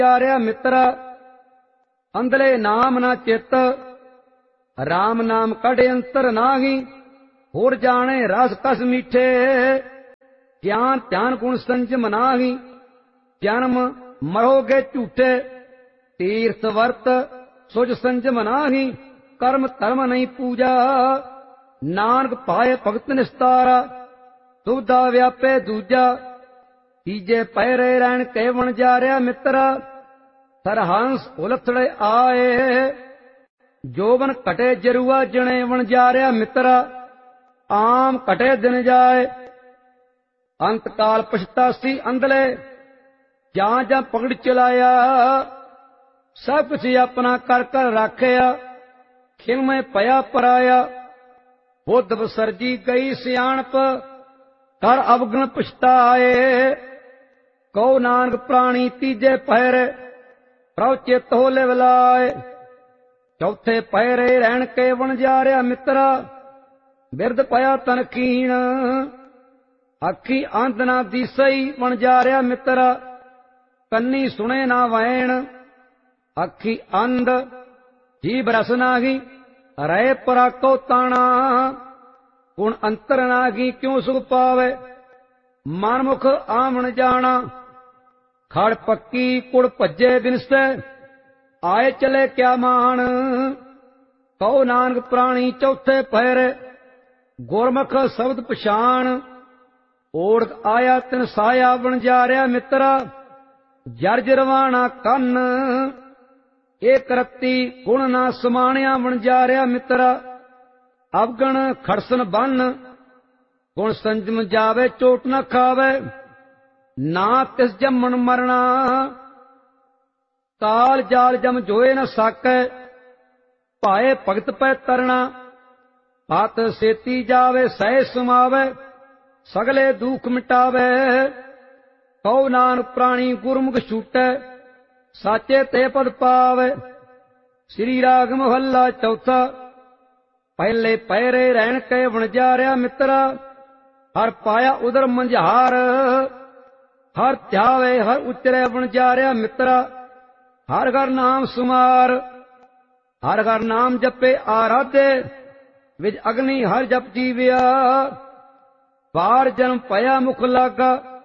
ਪਿਆਰਿਆ ਮਿੱਤਰਾ, ਅੰਧਲੇ ਨਾਮ ਨਾ ਚਿੱਤ, ਰਾਮ ਨਾਮ ਕੱਢ ਅੰਤਰ ਨਾਹੀ। ਹੋਰ ਜਾਣੇ ਰਸ ਕਸ ਮੀਠੇ, ਗਿਆਨ ਧਿਆਨ ਗੁਣ ਸੰਜਮ ਨਾਹੀ। ਜਨਮ ਮਰੋਗੇ ਝੂਠੇ, ਤੀਰਥ ਵਰਤ ਸੁਜ ਸੰਜਮ ਨਾਹੀ। ਕਰਮ ਧਰਮ ਨਹੀਂ ਪੂਜਾ, ਨਾਨਕ ਪਾਏ ਭਗਤ ਨਿਸਤਾਰਾ। ਸੁਵਿਧਾ ਵਿਆਪੇ ਦੂਜਾ, ਤੀਜੇ ਪਹਿਰੇ ਰਹਿਣ ਕੇ ਵਣਜਾਰਿਆ ਮਿੱਤਰਾ। ਸਰਹੰਸ ਉਲਥੜੇ ਆਏ, ਜੋਬਨ ਘਟੇ ਜਰੂਆ ਜਣੇ ਵਣਜਾਰਿਆ ਮਿੱਤਰਾ। ਆਮ ਘਟੇ ਦਿਨ ਜਾਏ, ਅੰਤ ਕਾਲ ਪਛਤਾਸੀ ਅੰਧਲੇ। ਜਾਂ ਜਾਂ ਪਗੜ ਚਲਾਇਆ, ਸਭ ਕੁਛ ਆਪਣਾ ਕਰ ਕਰ ਰਾਖਿਆ। ਖਿਲਮੇ ਪਿਆ ਪਰਾਇਆ, ਬੁੱਧ ਵਿਸਰਜੀ ਗਈ ਸਿਆਣਪ। ਕਰ ਅਵਗਣ ਪਛਤਾਏ, ਕਹੋ ਨਾਨਕ ਪ੍ਰਾਣੀ ਤੀਜੇ ਪਹਿਰੇ। ਪ੍ਰਭ ਚਿੱਤ ਹੋਲੇ ਵਲਾਏ, ਚੌਥੇ ਪਹਿਰੇ ਰਹਿਣ ਕੇ ਵਣਜਾਰਿਆ ਮਿੱਤਰਾ। ਬਿਰਧ ਪਿਆ ਤਨ ਕੀਣ, ਅੱਖੀ ਅੰਧ ਨਾ ਦੀਸਈ ਵਣਜਾਰਿਆ ਮਿੱਤਰਾ। ਕੰਨੀ ਸੁਣੇ ਨਾ ਵੈਣ, ਅੱਖੀ ਅੰਧ ਜੀਭ ਰਸ ਨਾਹੀ। ਰਹਿ ਪਰਾਕੋ ਤਾਣਾ, ਗੁਣ ਅੰਤਰ ਨਾਹੀ ਕਿਉ ਸੁਖ ਪਾਵੇ। ਮਨ ਮੁਖ ਆਵਣ ਜਾਣਾ, ਖੜ ਪੱਕੀ ਕੁੜ ਭੱਜੇ ਬਿਨਸੈ। ਆਏ ਚਲੇ ਕਿਆ ਮਾਣ, ਕਹੋ ਨਾਨਕ ਪ੍ਰਾਣੀ ਚੌਥੇ ਪਹਿਰੇ। ਗੁਰਮੁਖ ਸ਼ਬਦ ਪਛਾਣ, ਓੜਕ ਆਇਆ ਤਿਨ ਸਾਇਆ ਵਣਜਾਰਿਆ ਮਿੱਤਰਾ। ਜਰਜਰਵਾਣਾ ਕੰਨ, ਏਕ ਰਤੀ ਗੁਣ ਨਾ ਸਮਾਣਿਆ ਵਣਜਾਰਿਆ ਮਿੱਤਰਾ। ਅਵਗਣ ਖੜਸਨ ਬੰਨ, ਗੁਣ ਸੰਜਮ ਜਾਵੇ ਚੋਟ ਨਾ ਖਾਵੇ। ਨਾ ਤਿਸ ਜੰਮਣ ਮਰਣਾ, ਕਾਲ ਜਾਲ ਜਮ ਜੋਏ ਨ ਸਾਕੈ। ਭਾਏ ਭਗਤ ਪੈ ਤਰਣਾ, ਪਤ ਸੇਤੀ ਜਾਵੇ ਸਹਿ ਸਮਾਵੇ। ਸਗਲੇ ਦੁਖ ਮਿਟਾਵੇ, ਕਹੋ ਨਾਨਕ ਪ੍ਰਾਣੀ ਗੁਰਮੁਖ ਛੂਟੈ। ਸਾਚੇ ਤੇ ਪਦ ਪਾਵੇ। ਸ੍ਰੀ ਰਾਗ ਮਹੱਲਾ ਚੌਥਾ। ਪਹਿਲੇ ਪਹਿਰੇ ਰਹਿਣ ਕੇ ਵਣਜਾਰਿਆ ਮਿੱਤਰਾ। ਹਰ ਪਾਇਆ ਉਦਰ ਮੰਝਾਰ, ਹਰ ਧਿਆਵੇ ਹਰ ਉਚਰੇ ਵਣਜਾਰਿਆ ਮਿੱਤਰਾ। ਹਰ ਘਰ ਨਾਮ ਸੁਮਾਰ, ਹਰ ਘਰ ਨਾਮ ਜਪੇ ਆਰਾਧੇ। ਵਿਜ ਅਗਨੀ ਹਰ ਜਪ ਜੀਵਿਆ, ਬਾਰ ਜਨਮ ਪਿਆ ਮੁਖ ਲਾਗਾ।